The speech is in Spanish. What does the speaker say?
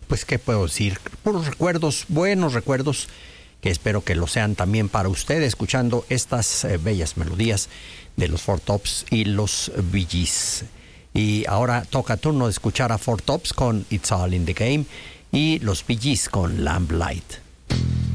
pues, ¿qué puedo decir? Puros recuerdos, buenos recuerdos, que espero que lo sean también para usted, escuchando estas bellas melodías de los Four Tops y los Bee Gees. Y ahora toca turno de escuchar a Four Tops con It's All in the Game y los Bee Gees con Lamplight.